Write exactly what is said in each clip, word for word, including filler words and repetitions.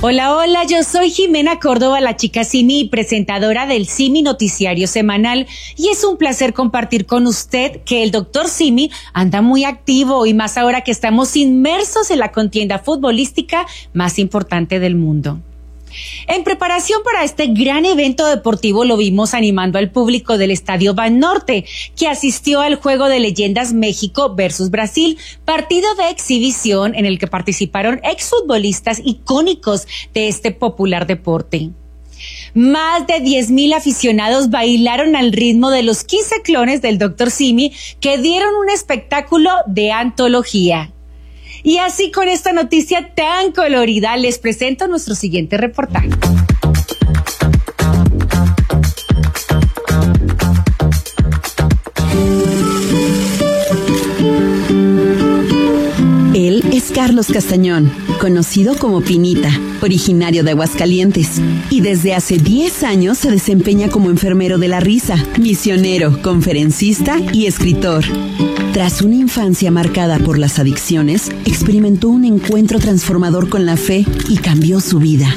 Hola, hola, yo soy Jimena Córdoba, la chica Simi, presentadora del Simi Noticiario Semanal, y es un placer compartir con usted que el doctor Simi anda muy activo, y más ahora que estamos inmersos en la contienda futbolística más importante del mundo. En preparación para este gran evento deportivo lo vimos animando al público del Estadio Banorte, que asistió al Juego de Leyendas México versus Brasil, partido de exhibición en el que participaron exfutbolistas icónicos de este popular deporte. Más de diez mil aficionados bailaron al ritmo de los quince clones del doctor Simi, que dieron un espectáculo de antología. Y así, con esta noticia tan colorida, les presento nuestro siguiente reportaje. Él es Carlos Castañón, conocido como Pinita, originario de Aguascalientes, y desde hace diez años se desempeña como enfermero de la risa, misionero, conferencista y escritor. Tras una infancia marcada por las adicciones, experimentó un encuentro transformador con la fe y cambió su vida.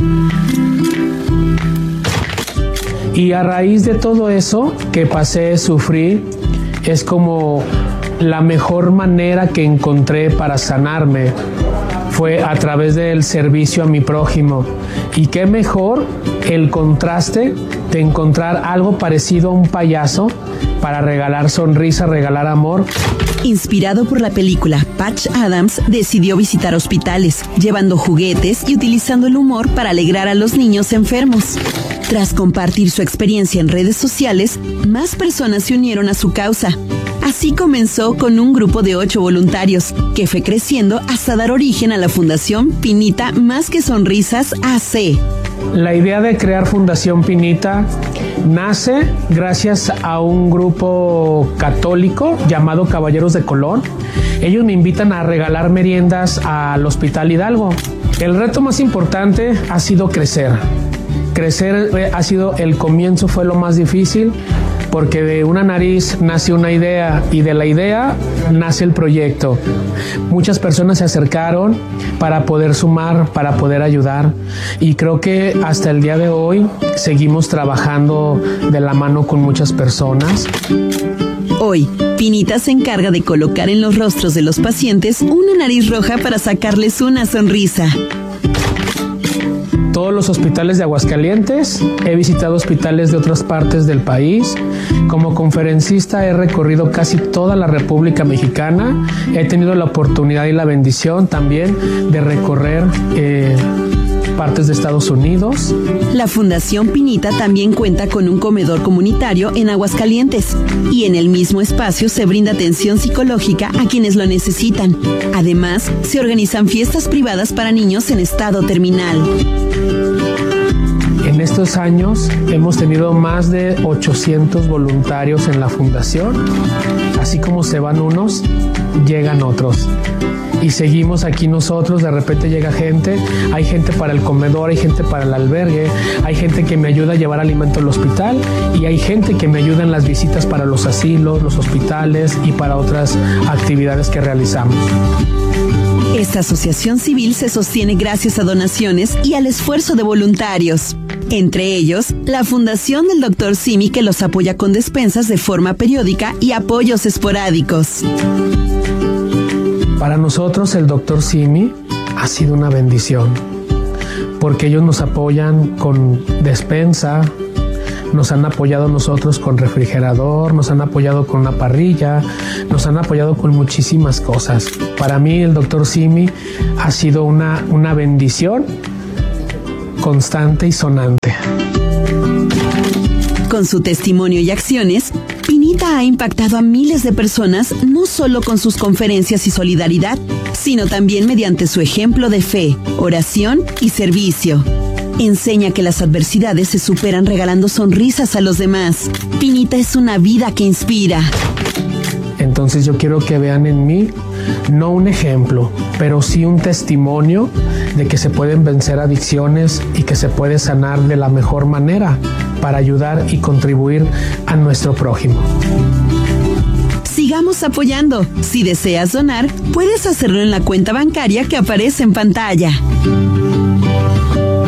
Y a raíz de todo eso que pasé a sufrir, es como la mejor manera que encontré para sanarme fue a través del servicio a mi prójimo. Y qué mejor el contraste de encontrar algo parecido a un payaso para regalar sonrisa, regalar amor. Inspirado por la película Patch Adams, decidió visitar hospitales, llevando juguetes y utilizando el humor para alegrar a los niños enfermos. Tras compartir su experiencia en redes sociales, más personas se unieron a su causa. Así comenzó con un grupo de ocho voluntarios, que fue creciendo hasta dar origen a la Fundación Pinita Más que Sonrisas A C. La idea de crear Fundación Pinita nace gracias a un grupo católico llamado Caballeros de Colón. Ellos me invitan a regalar meriendas al Hospital Hidalgo. El reto más importante ha sido crecer. Crecer ha sido el comienzo, fue lo más difícil, porque de una nariz nace una idea y de la idea nace el proyecto. Muchas personas se acercaron para poder sumar, para poder ayudar, y creo que hasta el día de hoy seguimos trabajando de la mano con muchas personas. Hoy, Pinita se encarga de colocar en los rostros de los pacientes una nariz roja para sacarles una sonrisa. Todos los hospitales de Aguascalientes, he visitado hospitales de otras partes del país. Como conferencista he recorrido casi toda la República Mexicana. He tenido la oportunidad y la bendición también de recorrer eh, partes de Estados Unidos. La Fundación Pinita también cuenta con un comedor comunitario en Aguascalientes, y en el mismo espacio se brinda atención psicológica a quienes lo necesitan. Además, se organizan fiestas privadas para niños en estado terminal. En estos años hemos tenido más de ochocientos voluntarios en la fundación. Así como se van unos, llegan otros. Y seguimos aquí nosotros, de repente llega gente, hay gente para el comedor, hay gente para el albergue, hay gente que me ayuda a llevar alimento al hospital, y hay gente que me ayuda en las visitas para los asilos, los hospitales y para otras actividades que realizamos. Esta asociación civil se sostiene gracias a donaciones y al esfuerzo de voluntarios. Entre ellos, la Fundación del doctor Simi, que los apoya con despensas de forma periódica y apoyos esporádicos. Para nosotros el doctor Simi ha sido una bendición, porque ellos nos apoyan con despensa, nos han apoyado nosotros con refrigerador, nos han apoyado con una parrilla, nos han apoyado con muchísimas cosas. Para mí el doctor Simi ha sido una, una bendición constante y sonante. Con su testimonio y acciones, Pinita ha impactado a miles de personas, no solo con sus conferencias y solidaridad, sino también mediante su ejemplo de fe, oración y servicio. Enseña que las adversidades se superan regalando sonrisas a los demás. Pinita es una vida que inspira. Entonces yo quiero que vean en mí no un ejemplo, pero sí un testimonio de que se pueden vencer adicciones y que se puede sanar de la mejor manera para ayudar y contribuir a nuestro prójimo. Sigamos apoyando. Si deseas donar, puedes hacerlo en la cuenta bancaria que aparece en pantalla.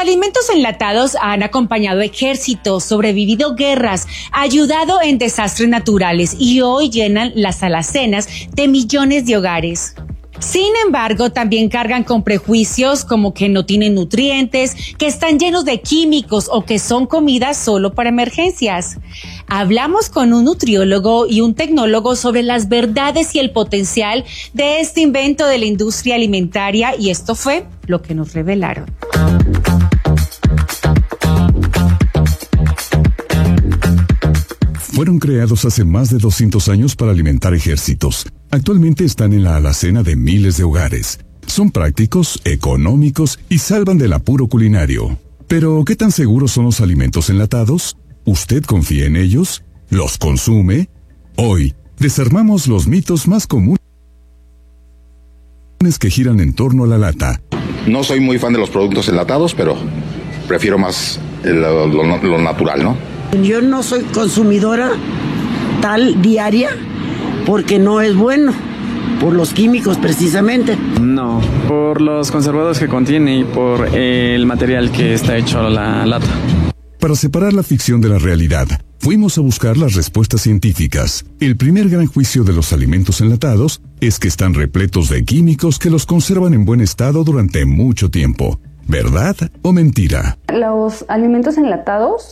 alimentos enlatados han acompañado ejércitos, sobrevivido guerras, ayudado en desastres naturales y hoy llenan las alacenas de millones de hogares. Sin embargo, también cargan con prejuicios como que no tienen nutrientes, que están llenos de químicos o que son comidas solo para emergencias. Hablamos con un nutriólogo y un tecnólogo sobre las verdades y el potencial de este invento de la industria alimentaria y esto fue lo que nos revelaron. Fueron creados hace más de doscientos años para alimentar ejércitos. Actualmente están en la alacena de miles de hogares. Son prácticos, económicos y salvan del apuro culinario. Pero, ¿qué tan seguros son los alimentos enlatados? ¿Usted confía en ellos? ¿Los consume? Hoy, desarmamos los mitos más comunes que giran en torno a la lata. No soy muy fan de los productos enlatados, pero prefiero más lo, lo, lo natural, ¿no? Yo no soy consumidora tal diaria porque no es bueno, por los químicos precisamente. No, por los conservadores que contiene y por el material que está hecho la lata. Para separar la ficción de la realidad, fuimos a buscar las respuestas científicas. El primer gran juicio de los alimentos enlatados es que están repletos de químicos que los conservan en buen estado durante mucho tiempo. ¿Verdad o mentira? Los alimentos enlatados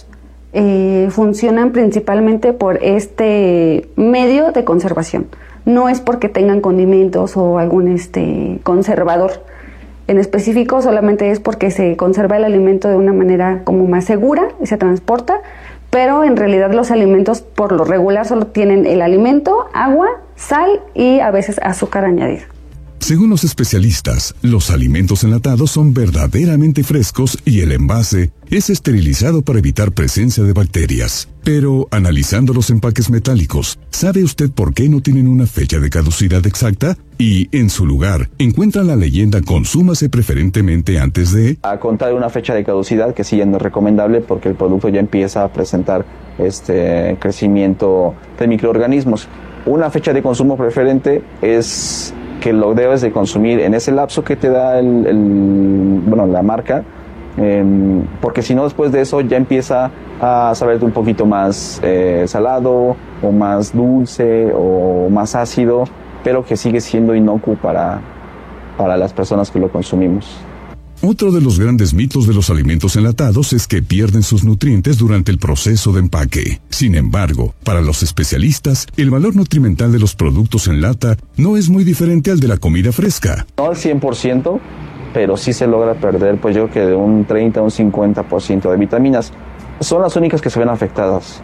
Eh, funcionan principalmente por este medio de conservación. No es porque tengan condimentos o algún este conservador en específico, solamente es porque se conserva el alimento de una manera como más segura y se transporta, pero en realidad los alimentos por lo regular solo tienen el alimento, agua, sal y a veces azúcar añadida. Según los especialistas, los alimentos enlatados son verdaderamente frescos y el envase es esterilizado para evitar presencia de bacterias. Pero, analizando los empaques metálicos, ¿sabe usted por qué no tienen una fecha de caducidad exacta? Y, en su lugar, encuentra la leyenda consúmase preferentemente antes de... A contar una fecha de caducidad que sí ya no es recomendable porque el producto ya empieza a presentar este crecimiento de microorganismos. Una fecha de consumo preferente es... que lo debes de consumir en ese lapso que te da el, el, bueno, la marca, eh, porque si no después de eso ya empieza a saberte un poquito más eh, salado o más dulce o más ácido, pero que sigue siendo inocuo para, para las personas que lo consumimos. Otro de los grandes mitos de los alimentos enlatados es que pierden sus nutrientes durante el proceso de empaque. Sin embargo, para los especialistas, el valor nutrimental de los productos en lata no es muy diferente al de la comida fresca. No al cien por ciento, pero sí se logra perder, pues yo creo que de un treinta a un cincuenta por ciento de vitaminas. Son las únicas que se ven afectadas,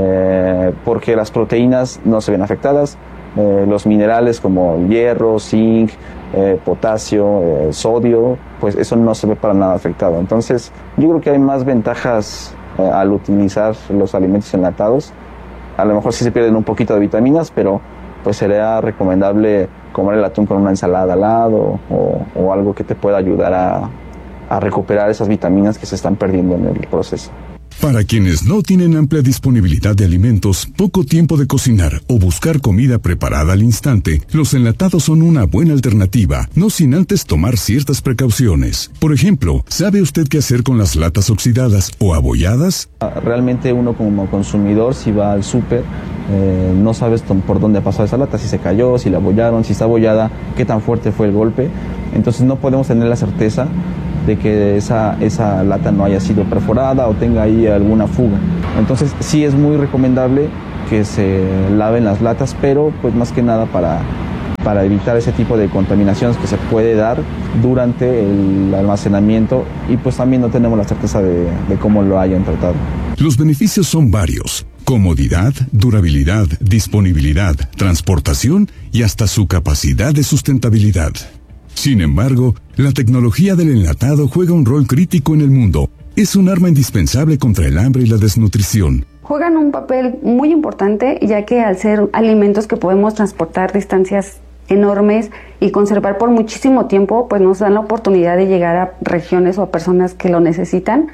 eh, porque las proteínas no se ven afectadas. Eh, los minerales como hierro, zinc, eh, potasio, eh, sodio, pues eso no se ve para nada afectado. Entonces, yo creo que hay más ventajas eh, al utilizar los alimentos enlatados. A lo mejor sí se pierden un poquito de vitaminas, pero pues sería recomendable comer el atún con una ensalada al lado o, o algo que te pueda ayudar a, a recuperar esas vitaminas que se están perdiendo en el proceso. Para quienes no tienen amplia disponibilidad de alimentos, poco tiempo de cocinar o buscar comida preparada al instante, los enlatados son una buena alternativa, no sin antes tomar ciertas precauciones. Por ejemplo, ¿sabe usted qué hacer con las latas oxidadas o abolladas? Realmente uno como consumidor, si va al súper, eh, no sabes por dónde ha pasado esa lata, si se cayó, si la abollaron, si está abollada, qué tan fuerte fue el golpe. Entonces no podemos tener la certeza de que esa, esa lata no haya sido perforada o tenga ahí alguna fuga. Entonces sí es muy recomendable que se laven las latas, pero pues más que nada para, para evitar ese tipo de contaminaciones que se puede dar durante el almacenamiento y pues también no tenemos la certeza de, de cómo lo hayan tratado. Los beneficios son varios: comodidad, durabilidad, disponibilidad, transportación y hasta su capacidad de sustentabilidad. Sin embargo, la tecnología del enlatado juega un rol crítico en el mundo. Es un arma indispensable contra el hambre y la desnutrición. Juegan un papel muy importante, ya que al ser alimentos que podemos transportar distancias enormes y conservar por muchísimo tiempo, pues nos dan la oportunidad de llegar a regiones o a personas que lo necesitan.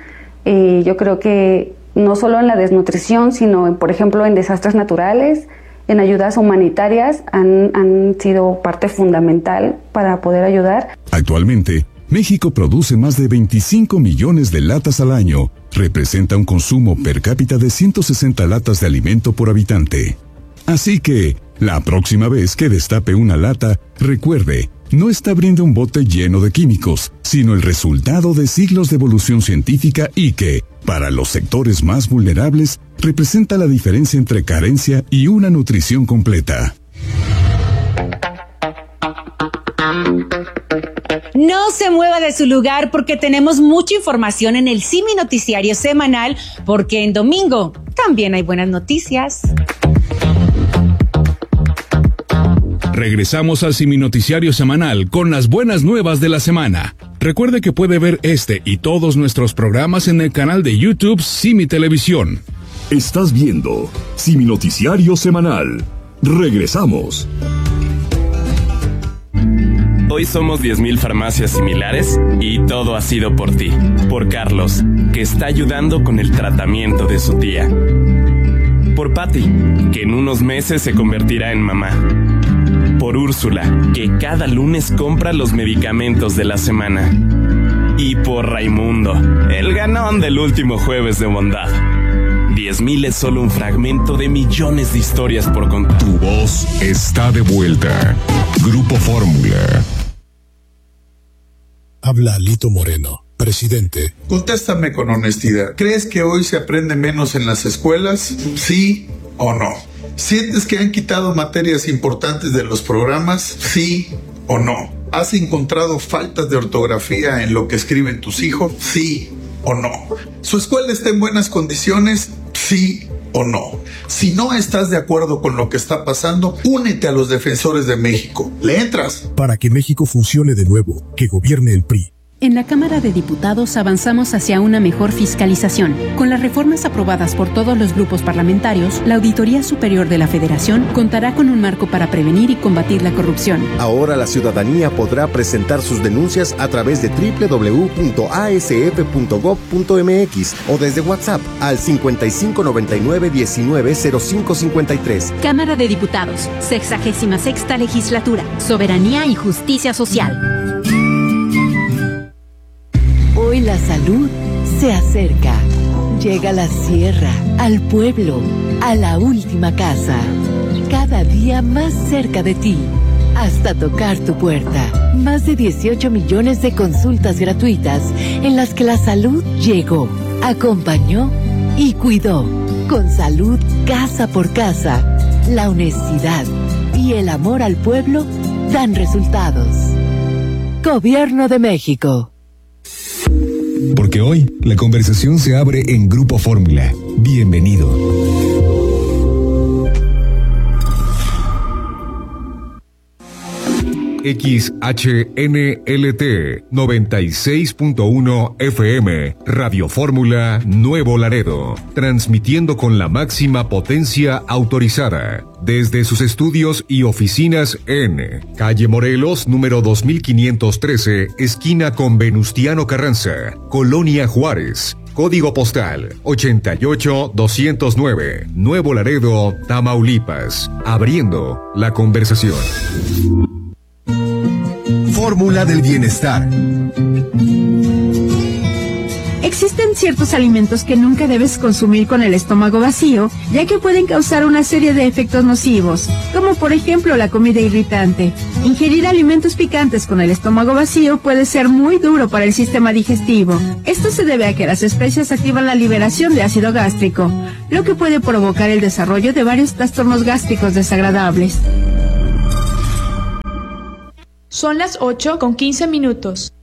Y yo creo que no solo en la desnutrición, sino, en, por ejemplo, en desastres naturales, en ayudas humanitarias, han, han sido parte fundamental para poder ayudar. Actualmente, México produce más de veinticinco millones de latas al año. Representa un consumo per cápita de ciento sesenta latas de alimento por habitante. Así que, la próxima vez que destape una lata, recuerde, no está abriendo un bote lleno de químicos, sino el resultado de siglos de evolución científica y que, para los sectores más vulnerables, representa la diferencia entre carencia y una nutrición completa. No se mueva de su lugar porque tenemos mucha información en el Simi Noticiario Semanal, porque en domingo también hay buenas noticias. Regresamos al Simi Noticiario Semanal con las buenas nuevas de la semana. Recuerde que puede ver este y todos nuestros programas en el canal de YouTube Simi Televisión. Estás viendo Simi Noticiario Semanal. Regresamos. Hoy somos diez mil farmacias similares y todo ha sido por ti. Por Carlos, que está ayudando con el tratamiento de su tía. Por Patty, que en unos meses se convertirá en mamá. Por Úrsula, que cada lunes compra los medicamentos de la semana. Y por Raimundo, el ganón del último jueves de bondad. diez mil es solo un fragmento de millones de historias por contar. Tu voz está de vuelta. Grupo Fórmula. Habla Alito Moreno, presidente. Contéstame con honestidad. ¿Crees que hoy se aprende menos en las escuelas? ¿Sí o no? ¿Sientes que han quitado materias importantes de los programas? ¿Sí o no? ¿Has encontrado faltas de ortografía en lo que escriben tus hijos? ¿Sí o no? ¿Su escuela está en buenas condiciones? ¿Sí o no? Si no estás de acuerdo con lo que está pasando, únete a los defensores de México. ¿Le entras? Para que México funcione de nuevo, que gobierne el P R I. En la Cámara de Diputados avanzamos hacia una mejor fiscalización. Con las reformas aprobadas por todos los grupos parlamentarios, la Auditoría Superior de la Federación contará con un marco para prevenir y combatir la corrupción. Ahora la ciudadanía podrá presentar sus denuncias a través de doble u doble u doble u punto a s f punto gob punto m x o desde WhatsApp al cincuenta y cinco noventa y nueve diecinueve cero cinco cincuenta y tres. Cámara de Diputados, sexagésima sexta legislatura, soberanía y justicia social. Hoy la salud se acerca. Llega a la sierra, al pueblo, a la última casa. Cada día más cerca de ti, hasta tocar tu puerta. Más de dieciocho millones de consultas gratuitas en las que la salud llegó, acompañó y cuidó. Con salud casa por casa, la honestidad y el amor al pueblo dan resultados. Gobierno de México. Porque hoy la conversación se abre en Grupo Fórmula. Bienvenido. X H N L T noventa y seis punto uno F M, Radio Fórmula Nuevo Laredo, transmitiendo con la máxima potencia autorizada, desde sus estudios y oficinas en Calle Morelos, número dos mil quinientos trece, esquina con Venustiano Carranza, Colonia Juárez. Código postal ochenta y ocho doscientos nueve, Nuevo Laredo, Tamaulipas. Abriendo la conversación. Fórmula del bienestar. Existen ciertos alimentos que nunca debes consumir con el estómago vacío, ya que pueden causar una serie de efectos nocivos, como por ejemplo la comida irritante. Ingerir alimentos picantes con el estómago vacío puede ser muy duro para el sistema digestivo. Esto se debe a que las especias activan la liberación de ácido gástrico, lo que puede provocar el desarrollo de varios trastornos gástricos desagradables. Son las ocho con quince minutos.